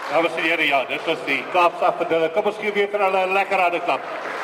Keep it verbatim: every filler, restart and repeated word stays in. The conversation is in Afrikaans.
Dames en heren, ja, dit was die Kaapstad Padelle. Kom ons gee weer vir hulle 'n lekker harde klap.